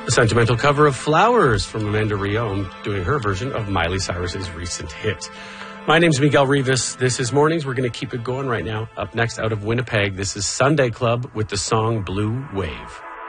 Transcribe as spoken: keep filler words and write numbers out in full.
A sentimental cover of Flowers from Amanda Rion, doing her version of Miley Cyrus's recent hit. My name's Miguel Rivas. This is Mornings. We're going to keep it going right now. Up next, out of Winnipeg, this is Sunday Club with the song Blue Wave.